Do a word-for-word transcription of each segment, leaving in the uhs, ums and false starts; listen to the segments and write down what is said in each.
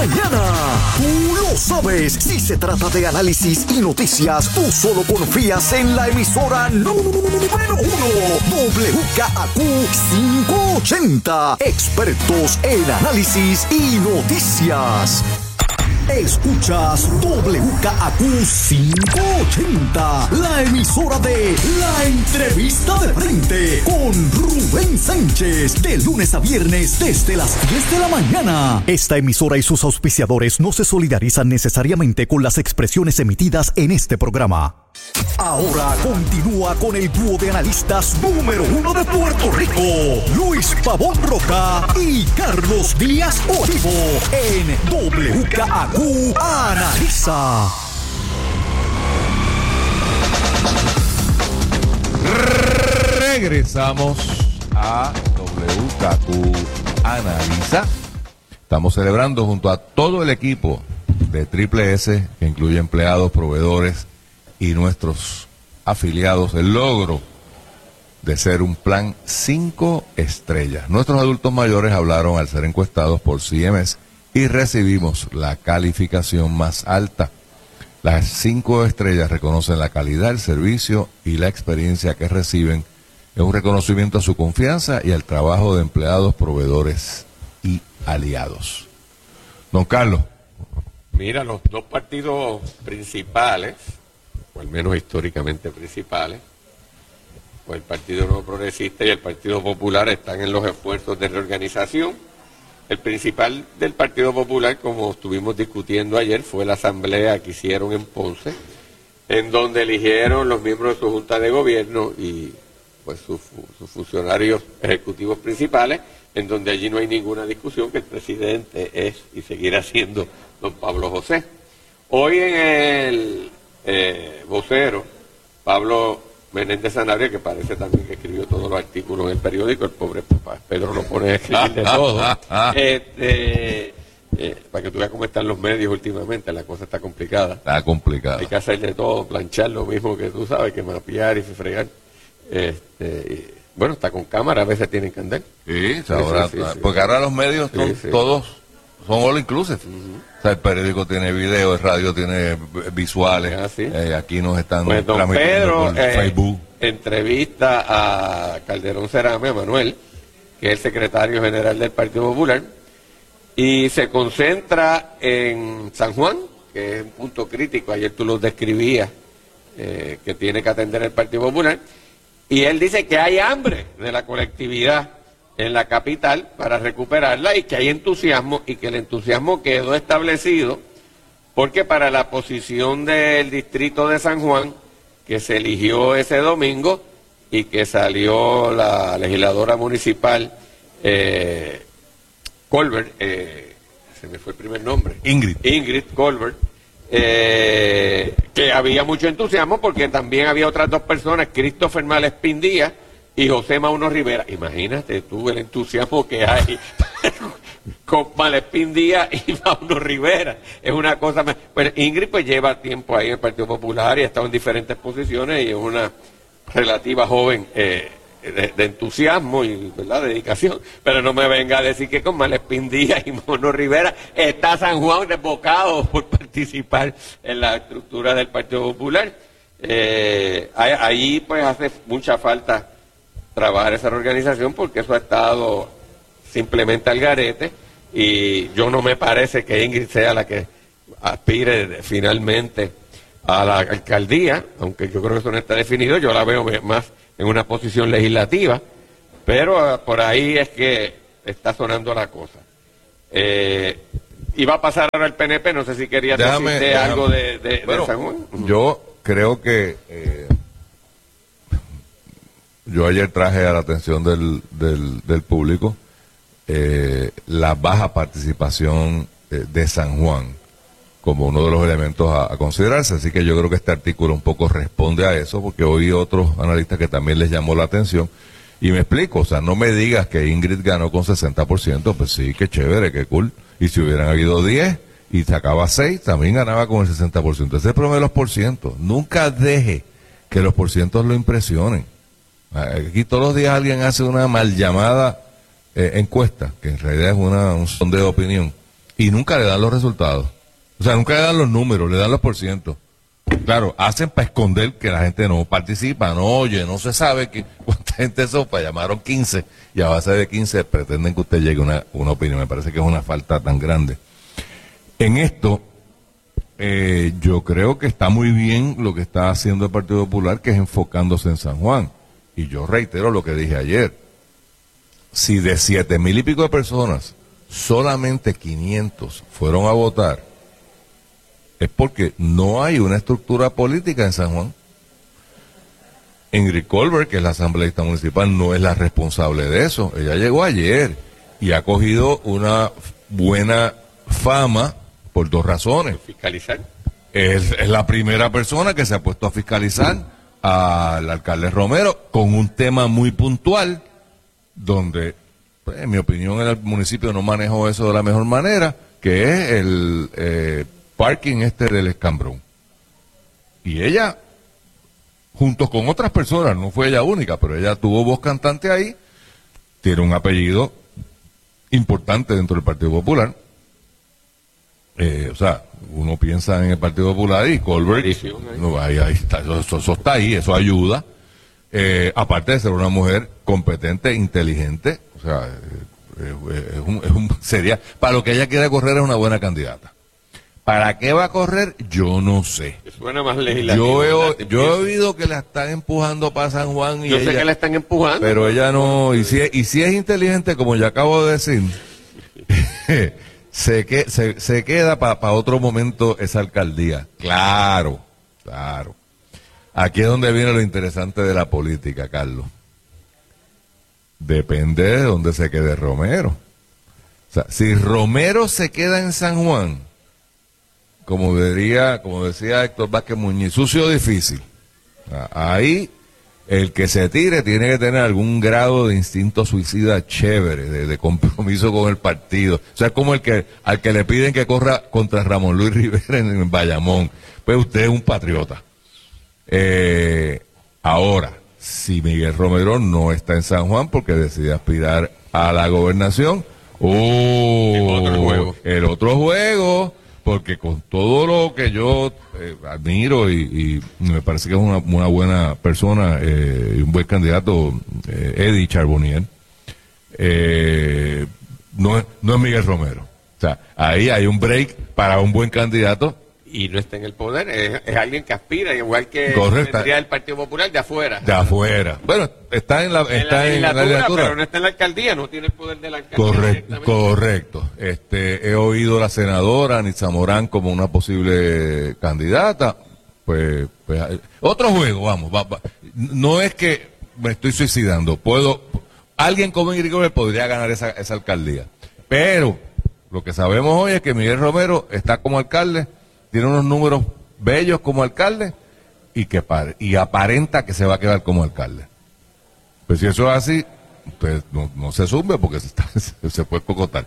mañana. Tú lo sabes, si se trata de análisis y noticias, tú solo confías en la emisora número uno, W K A Q quinientos ochenta. Expertos en análisis y noticias. Escuchas W K A Q quinientos ochenta, la emisora de La Entrevista de Frente con Rubén Sánchez, de lunes a viernes desde las diez de la mañana. Esta emisora y sus auspiciadores no se solidarizan necesariamente con las expresiones emitidas en este programa. Ahora continúa con el dúo de analistas número uno de Puerto Rico, Luis Pavón Roca y Carlos Díaz Olivo, en W K A Q Analiza. Regresamos a W K A Q Analiza. Estamos celebrando junto a todo el equipo de Triple S, que incluye empleados, proveedores y nuestros afiliados, el logro de ser un plan cinco estrellas. Nuestros adultos mayores hablaron al ser encuestados por C M S y recibimos la calificación más alta. Las cinco estrellas reconocen la calidad, el servicio y la experiencia que reciben. Es un reconocimiento a su confianza y al trabajo de empleados, proveedores y aliados. Don Carlos. Mira, los dos partidos principales, o al menos históricamente principales, pues el Partido Nuevo Progresista y el Partido Popular están en los esfuerzos de reorganización. El principal del Partido Popular, como estuvimos discutiendo ayer, fue la asamblea que hicieron en Ponce, en donde eligieron los miembros de su Junta de Gobierno y pues sus, sus funcionarios ejecutivos principales, en donde allí no hay ninguna discusión, que el presidente es y seguirá siendo don Pablo José. Hoy en el Eh, vocero, Pablo Menéndez Sanabria, que parece también que escribió todos los artículos en el periódico, el pobre papá Pedro lo pone a escribir de todo, este, eh, para que tú veas cómo están los medios últimamente, la cosa está complicada. Está complicada. Hay que hacer de todo, planchar lo mismo que tú sabes, que mapear y fregar. Este, y, bueno, está con cámara, a veces tienen que andar. Sí, sí, ahora, sí, sí, sí, porque ahora los medios son, sí, sí. todos son all inclusive. Uh-huh. O sea, el periódico tiene video, el radio tiene visuales. Ah, sí. eh, aquí nos están pues don transmitiendo Pedro, por eh, Facebook. Entrevista a Calderón Cerame, a Manuel, que es el secretario general del Partido Popular, y se concentra en San Juan, que es un punto crítico. Ayer tú lo describías, eh, que tiene que atender el Partido Popular, y él dice que hay hambre de la colectividad en la capital para recuperarla y que hay entusiasmo, y que el entusiasmo quedó establecido porque para la posición del distrito de San Juan, que se eligió ese domingo y que salió la legisladora municipal eh, Colbert, eh, se me fue el primer nombre, Ingrid, Ingrid Colbert, eh, que había mucho entusiasmo porque también había otras dos personas, Christopher Malespín Díaz y José Mauno Rivera. Imagínate tú el entusiasmo que hay con Malespín Díaz y Mauno Rivera. Es una cosa más. Bueno, Ingrid pues lleva tiempo ahí en el Partido Popular y ha estado en diferentes posiciones y es una relativa joven eh, de, de entusiasmo y, ¿verdad?, dedicación. Pero no me venga a decir que con Malespín Díaz y Mauno Rivera está San Juan desbocado por participar en la estructura del Partido Popular. Eh, ahí pues hace mucha falta trabajar esa reorganización porque eso ha estado simplemente al garete y yo no me parece que Ingrid sea la que aspire finalmente a la alcaldía, aunque yo creo que eso no está definido. Yo la veo más en una posición legislativa, pero uh, por ahí es que está sonando la cosa. Eh, y va a pasar ahora el P N P, no sé si querías déjame, decirte déjame. algo de, de, bueno, de San Juan. Yo creo que eh, yo ayer traje a la atención del, del, del público eh, la baja participación eh, de San Juan como uno de los elementos a, a considerarse, así que yo creo que este artículo un poco responde a eso, porque oí otros analistas que también les llamó la atención, y me explico, o sea, no me digas que Ingrid ganó con sesenta por ciento, pues sí, qué chévere, qué cool, y si hubieran habido diez y sacaba seis, también ganaba con el sesenta por ciento, ese es el problema de los porcientos, nunca deje que los porcientos lo impresionen. Aquí todos los días alguien hace una mal llamada eh, encuesta, que en realidad es una, un sondeo de opinión, y nunca le dan los resultados. O sea, nunca le dan los números, le dan los porcientos. Claro, hacen para esconder que la gente no participa, no oye, no se sabe que, cuánta gente sopa, llamaron quince y a base de quince pretenden que usted llegue a una, una opinión. Me parece que es una falta tan grande. En esto, eh, yo creo que está muy bien lo que está haciendo el Partido Popular, que es enfocándose en San Juan. Y yo reitero lo que dije ayer. Si de siete mil y pico de personas, solamente quinientos fueron a votar, es porque no hay una estructura política en San Juan. Ingrid Colbert, que es la asambleísta municipal, no es la responsable de eso. Ella llegó ayer y ha cogido una buena fama por dos razones. Fiscalizar. Es, es la primera persona que se ha puesto a fiscalizar al alcalde Romero con un tema muy puntual, donde, pues, en mi opinión, el municipio no manejó eso de la mejor manera, que es el eh, parking este del Escambrón. Y ella, junto con otras personas, no fue ella única, pero ella tuvo voz cantante ahí, tiene un apellido importante dentro del Partido Popular. Eh, o sea, uno piensa en el Partido Popular y Colbert, no, ahí, ahí está, eso, eso, eso está ahí, eso ayuda. Eh, aparte de ser una mujer competente, inteligente, o sea, eh, eh, es un, es un, sería, para lo que ella quiera correr es una buena candidata. ¿Para qué va a correr? Yo no sé. Suena más legislativo. Yo he, yo he oído que la están empujando para San Juan. Y yo ella, sé que la están empujando. Pero ella no, y si, y si es inteligente, como ya acabo de decir, se, que, se, se queda para pa otro momento esa alcaldía. Claro, claro. Aquí es donde viene lo interesante de la política, Carlos. Depende de dónde se quede Romero. O sea, si Romero se queda en San Juan, como diría, como decía Héctor Vázquez Muñiz, sucio difícil. Ahí el que se tire tiene que tener algún grado de instinto suicida chévere, de, de compromiso con el partido. O sea, es como el que al que le piden que corra contra Ramón Luis Rivera en, en Bayamón. Pues usted es un patriota. Eh, ahora, si Miguel Romero no está en San Juan porque decide aspirar a la gobernación, oh, el otro juego, el otro juego porque con todo lo que yo eh, admiro y, y me parece que es una, una buena persona eh, y un buen candidato, eh, Eddie Charbonnier, eh, no, es, no es Miguel Romero. O sea, ahí hay un break para un buen candidato. Y no está en el poder, es, es alguien que aspira, igual que vendría del Partido Popular, de afuera. De afuera. Bueno, está en la, en está la en la legislatura, pero no está en la alcaldía, no tiene el poder de la alcaldía. Correcto, correcto. Este, he oído a la senadora Anitza Morán como una posible candidata. Pues, pues otro juego, vamos. Va, va. No es que me estoy suicidando. Puedo, alguien como Ingrid Colbert podría ganar esa, esa alcaldía. Pero lo que sabemos hoy es que Miguel Romero está como alcalde, tiene unos números bellos como alcalde y que y aparenta que se va a quedar como alcalde. Pues si eso es así, pues no, no se sube porque se, está, se puede cocotar.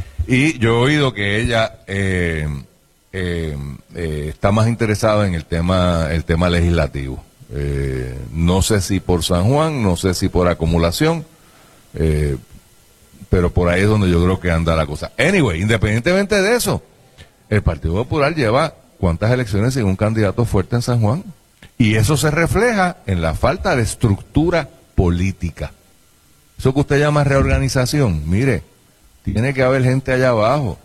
Y yo he oído que ella eh, eh, eh, está más interesada en el tema, el tema legislativo. Eh, no sé si por San Juan, no sé si por acumulación, eh, pero por ahí es donde yo creo que anda la cosa. Anyway, independientemente de eso, el Partido Popular lleva cuántas elecciones sin un candidato fuerte en San Juan. Y eso se refleja en la falta de estructura política. Eso que usted llama reorganización, mire, tiene que haber gente allá abajo.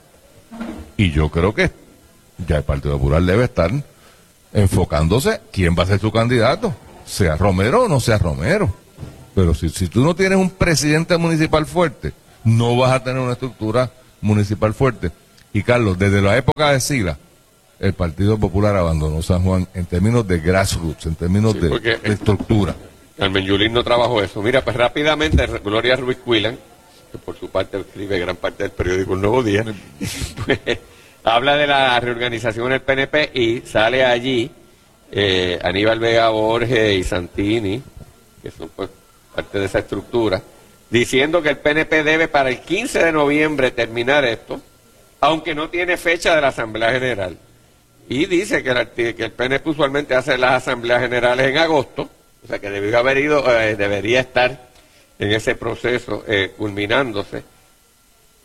Y yo creo que ya el Partido Popular debe estar enfocándose quién va a ser su candidato, sea Romero o no sea Romero. Pero si, si tú no tienes un presidente municipal fuerte, no vas a tener una estructura municipal fuerte. Y Carlos, desde la época de Sila, el Partido Popular abandonó San Juan en términos de grassroots, en términos sí, de, de estructura. Carmen Yulín no trabajó eso. Mira, pues rápidamente, Gloria Ruiz Cuilan, que por su parte escribe gran parte del periódico El Nuevo Día, pues, habla de la reorganización del P N P y sale allí eh, Aníbal Vega Borges y Santini, que son pues parte de esa estructura, diciendo que el P N P debe para el quince de noviembre terminar esto, aunque no tiene fecha de la Asamblea General. Y dice que el, que el P N P usualmente hace las Asambleas Generales en agosto, o sea que debió haber ido, eh, debería estar en ese proceso eh, culminándose.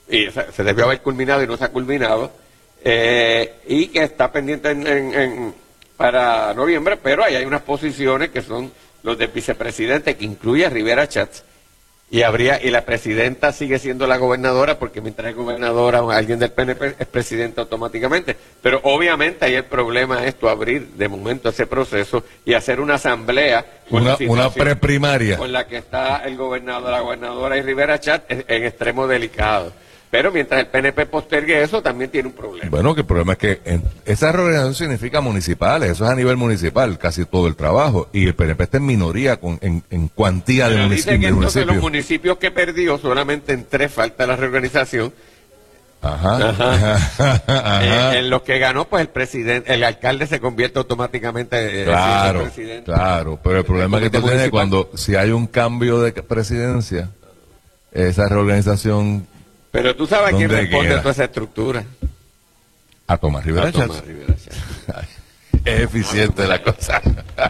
y se, se debió haber culminado y no se ha culminado, eh, y que está pendiente en, en, en, para noviembre, pero ahí hay unas posiciones que son los del vicepresidente, que incluye a Rivera Schatz, y habría y la presidenta sigue siendo la gobernadora, porque mientras es gobernadora alguien del P N P es presidente automáticamente, pero obviamente ahí el problema es tu abrir de momento ese proceso y hacer una asamblea con una, la una preprimaria con la que está el gobernador, la gobernadora y Rivera Schatz en, en extremo delicado. Pero mientras el P N P postergue eso, también tiene un problema. Bueno, que el problema es que en, esa reorganización significa municipales, eso es a nivel municipal, casi todo el trabajo, y el P N P está en minoría con, en, en cuantía Pero de, dice munici que de entonces municipios. los municipios que perdió, solamente en tres falta la reorganización. Ajá. Ajá. Ajá. Eh, en los que ganó, pues el presidente, el alcalde se convierte automáticamente en Claro, presidente. claro, pero el problema que tú tienes cuando, si hay un cambio de presidencia, esa reorganización... Pero tú sabes quién ¿Dónde responde queda? a toda esa estructura. A Tomás Rivera A Tomás Schatz. Rivera Schatz. Es eficiente la cosa.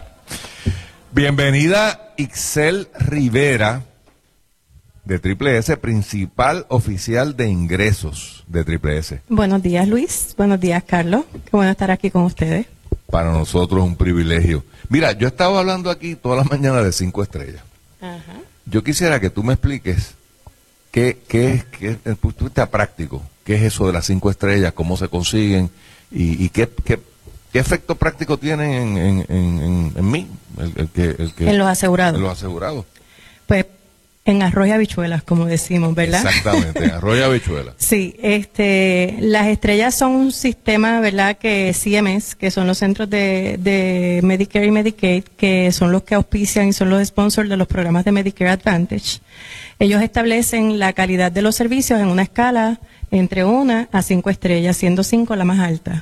Bienvenida Ixel Rivera, de Triple S, principal oficial de ingresos de Triple S. Buenos días, Luis. Buenos días, Carlos. Qué bueno estar aquí con ustedes. Para nosotros es un privilegio. Mira, yo estaba hablando aquí toda la mañana de cinco estrellas. Ajá. Yo quisiera que tú me expliques qué, qué es, qué, desde el punto de vista práctico, qué es eso de las cinco estrellas, cómo se consiguen y, y qué, qué, qué efecto práctico tienen en, en, en, en mí, el, el que, el que, En los asegurados. en los asegurados. Pues en arroz y habichuelas, como decimos, ¿verdad? Exactamente, en arroz y habichuela. Sí, este, las estrellas son un sistema, ¿verdad?, que C M S, que son los centros de, de Medicare y Medicaid, que son los que auspician y son los sponsors de los programas de Medicare Advantage. Ellos establecen la calidad de los servicios en una escala entre una a cinco estrellas, siendo cinco la más alta.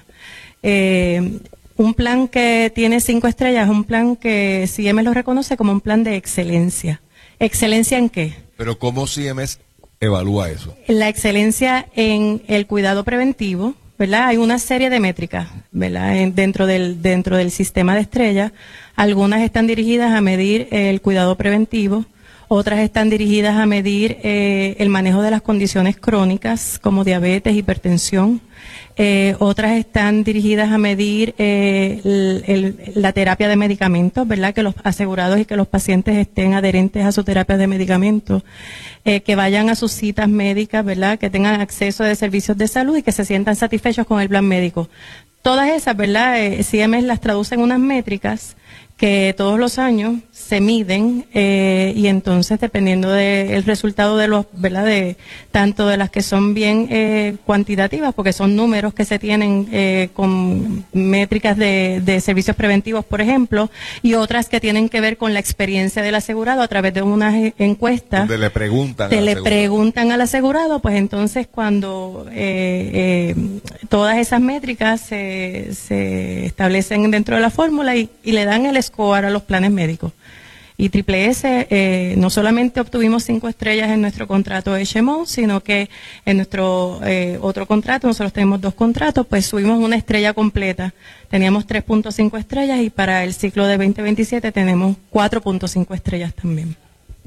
Eh, un plan que tiene cinco estrellas es un plan que C M S lo reconoce como un plan de excelencia. ¿Excelencia en qué? Pero ¿cómo C M S evalúa eso? La excelencia en el cuidado preventivo, ¿verdad? Hay una serie de métricas, ¿verdad? En, dentro del dentro del sistema de estrellas, algunas están dirigidas a medir el cuidado preventivo, otras están dirigidas a medir eh, el manejo de las condiciones crónicas como diabetes, hipertensión. Eh, otras están dirigidas a medir eh, el, el, la terapia de medicamentos, ¿verdad? Que los asegurados y que los pacientes estén adherentes a su terapia de medicamentos, eh, que vayan a sus citas médicas, ¿verdad? Que tengan acceso a servicios de salud y que se sientan satisfechos con el plan médico. Todas esas, ¿verdad? Eh, C M S las traduce en unas métricas que todos los años se miden eh, y entonces dependiendo del resultado de los, ¿verdad? De tanto de las que son bien eh, cuantitativas, porque son números que se tienen eh, con métricas de, de servicios preventivos, por ejemplo, y otras que tienen que ver con la experiencia del asegurado a través de unas encuestas. Donde le preguntan. Te al le asegurado. preguntan al asegurado, pues entonces cuando eh, eh, todas esas métricas se, se establecen dentro de la fórmula y, y le dan el score a los planes médicos. Y Triple S eh, no solamente obtuvimos cinco estrellas en nuestro contrato H M O, sino que en nuestro eh, otro contrato, nosotros tenemos dos contratos, pues subimos una estrella completa. Teníamos tres punto cinco estrellas y para el ciclo de veinte veintisiete tenemos cuatro punto cinco estrellas también.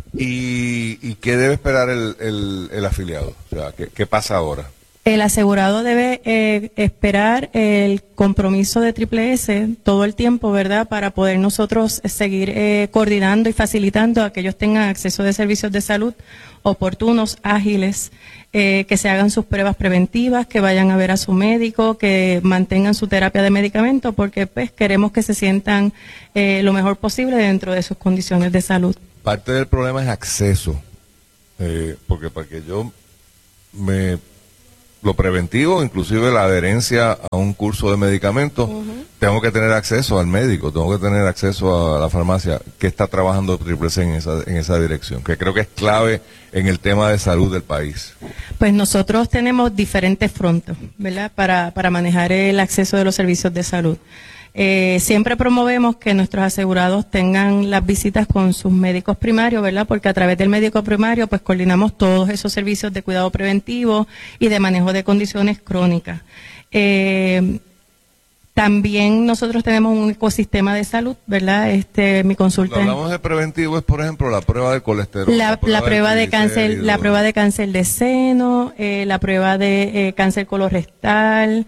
¿Y, y qué debe esperar el, el, el afiliado? O sea, ¿qué, qué pasa ahora? El asegurado debe eh, esperar el compromiso de Triple S todo el tiempo, ¿verdad?, para poder nosotros seguir eh, coordinando y facilitando a que ellos tengan acceso de servicios de salud oportunos, ágiles, eh, que se hagan sus pruebas preventivas, que vayan a ver a su médico, que mantengan su terapia de medicamento, porque pues queremos que se sientan eh, lo mejor posible dentro de sus condiciones de salud. Parte del problema es acceso, eh, porque para que yo me... Lo preventivo, inclusive la adherencia a un curso de medicamentos, uh-huh. Tengo que tener acceso al médico, tengo que tener acceso a la farmacia que está trabajando Triple C en esa, en esa dirección, que creo que es clave en el tema de salud del país. Pues nosotros tenemos diferentes frontes, ¿verdad?, para, para manejar el acceso de los servicios de salud. Eh, siempre promovemos que nuestros asegurados tengan las visitas con sus médicos primarios, ¿verdad? Porque a través del médico primario pues coordinamos todos esos servicios de cuidado preventivo y de manejo de condiciones crónicas. Eh, también nosotros tenemos un ecosistema de salud, ¿verdad? Este, mi consulta. Cuando hablamos de preventivo es, por ejemplo, la prueba de colesterol. La, la prueba, la prueba de cáncer, la prueba de cáncer de seno, eh, la prueba de eh, cáncer colorectal,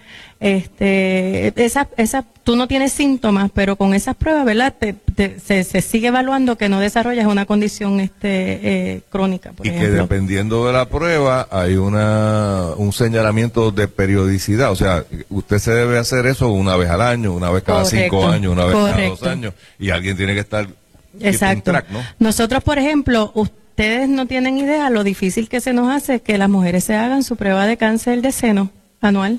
este, esa, esa, tú no tienes síntomas, pero con esas pruebas, ¿verdad? Te, te, se, se sigue evaluando que no desarrollas una condición, este, eh, crónica, por y ejemplo. que dependiendo de la prueba hay una, un señalamiento de periodicidad, o sea, usted se debe hacer eso una vez al año, una vez cada Correcto. cinco años, una vez Correcto. cada dos años, y alguien tiene que estar Exacto. track, ¿no? Nosotros, por ejemplo, ustedes no tienen idea lo difícil que se nos hace que las mujeres se hagan su prueba de cáncer de seno anual.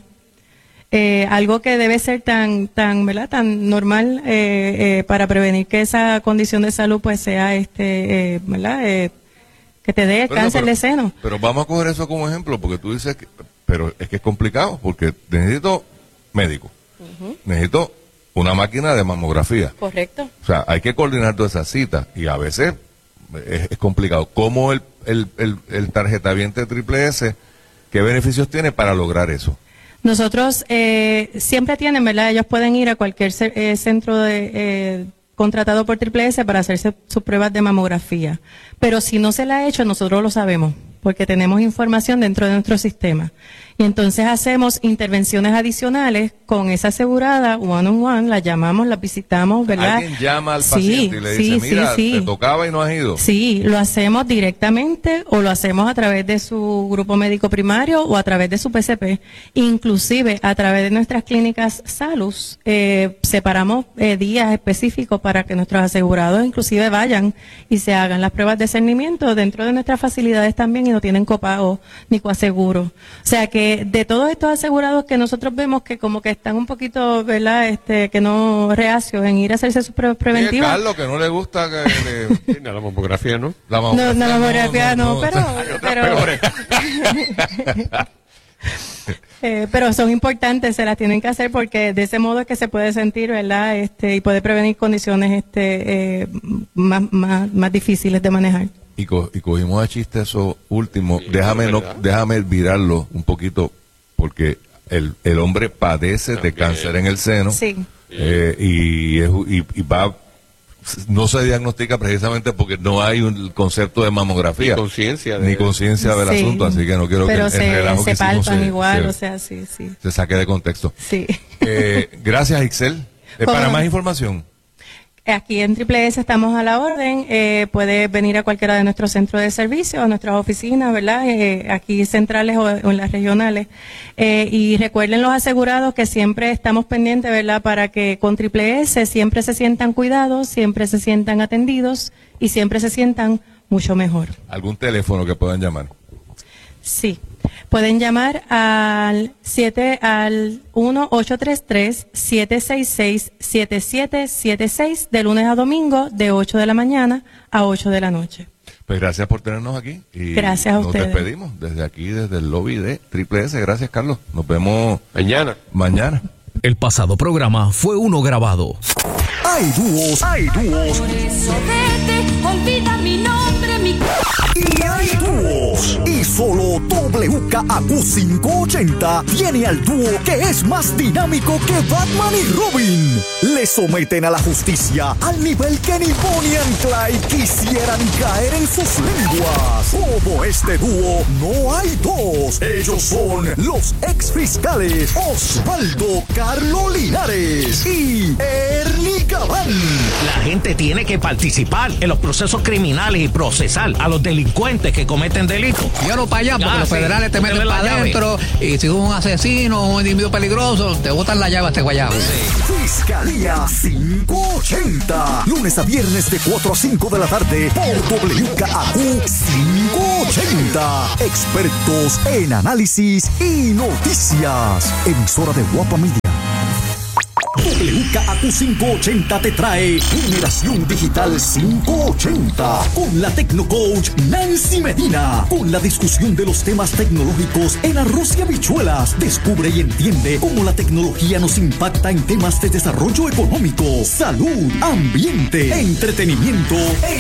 Eh, algo que debe ser tan, tan, ¿verdad? Tan normal eh, eh, para prevenir que esa condición de salud, pues, sea, este, eh, ¿verdad? Eh, que te dé Pero cáncer no, pero, de seno. Pero vamos a coger eso como ejemplo, porque tú dices que, pero es que es complicado, porque necesito médico, uh-huh. necesito una máquina de mamografía. Correcto. O sea, hay que coordinar todas esas citas y a veces es, es complicado. ¿Cómo el, el, el, el tarjetaviente Triple S, qué beneficios tiene para lograr eso? Nosotros eh, siempre tienen, ¿verdad? Ellos pueden ir a cualquier eh, centro de, eh, contratado por Triple S para hacerse sus pruebas de mamografía. Pero si no se la ha hecho, nosotros lo sabemos, porque tenemos información dentro de nuestro sistema. Y entonces hacemos intervenciones adicionales con esa asegurada, one on one, la llamamos, la visitamos, ¿verdad? Alguien llama al sí, paciente y le dice, sí, mira, sí, sí. te tocaba y no has ido. Sí, lo hacemos directamente o lo hacemos a través de su grupo médico primario o a través de su P C P. Inclusive a través de nuestras clínicas Salus, eh, separamos eh, días específicos para que nuestros asegurados inclusive vayan y se hagan las pruebas de cernimiento dentro de nuestras facilidades también y no tienen copago ni coaseguro. O sea que de todos estos asegurados que nosotros vemos que como que están un poquito, ¿verdad? Este, que no reacios en ir a hacerse sus pruebas preventivas. Sí, Carlos, que no le gusta que le... Sí, no, la mamografía, ¿no? La mamografía, no, no, la mamografía no, no, no, pero... no. pero eh, pero son importantes, se las tienen que hacer porque de ese modo es que se puede sentir, ¿verdad? Este, y puede prevenir condiciones este, eh, más, más, más difíciles de manejar. Y, co y cogimos a chiste eso último. Sí, déjame no, ¿verdad? déjame virarlo un poquito, porque el, el hombre padece También. de cáncer en el seno. Sí. Eh, y, es, y, y va, no se diagnostica precisamente porque no hay un concepto de mamografía. Ni conciencia de- Ni conciencia del Sí. asunto, así que no quiero Pero que el, el se, relajo se que hicimos palpan se- igual, se- o sea, sí, sí. se saque de contexto. Sí. Eh, gracias, Ixel. Eh, para Bueno. más información. Aquí en Triple S estamos a la orden, eh, puede venir a cualquiera de nuestros centros de servicio, a nuestras oficinas, ¿verdad? Eh, aquí centrales o, o en las regionales. Eh, y recuerden los asegurados que siempre estamos pendientes, ¿verdad? Para que con Triple S siempre se sientan cuidados, siempre se sientan atendidos y siempre se sientan mucho mejor. ¿Algún teléfono que puedan llamar? Sí. Pueden llamar al siete al uno ocho tres tres, siete seis seis, siete siete siete seis de lunes a domingo de ocho de la mañana a ocho de la noche. Pues gracias por tenernos aquí. Y Gracias a nos ustedes. despedimos desde aquí, desde el lobby de Triple S. Gracias, Carlos. Nos vemos Mañana. mañana. El pasado programa fue uno grabado. Hay dúos, hay dúos Por eso vete, olvida mi nombre, mi... y hay dúos. Y solo W K A Q quinientos ochenta tiene al dúo que es más dinámico que Batman y Robin. Le someten a la justicia al nivel que ni Bonnie and Clyde quisieran caer en sus lenguas. Como este dúo, no hay dos. Ellos son los ex fiscales Osvaldo Carlo Linares y Ernie Cabán. La gente tiene que participar en los procesos criminales y procesar a los delincuentes que cometen delitos. Yo no para allá, porque Ah, los sí. federales te Usted meten ve la para llave. adentro y si tú eres un asesino o un individuo peligroso, te botan la llave a este guayabo. Fiscalía quinientos ochenta. Lunes a viernes de cuatro a cinco de la tarde por W K A Q quinientos ochenta. Expertos en análisis y noticias. Emisora de Guapa Media. W K A Q quinientos ochenta te trae Generación Digital quinientos ochenta con la Tecnocoach Nancy Medina, con la discusión de los temas tecnológicos en arroz y habichuelas. Descubre y entiende cómo la tecnología nos impacta en temas de desarrollo económico, salud, ambiente, entretenimiento e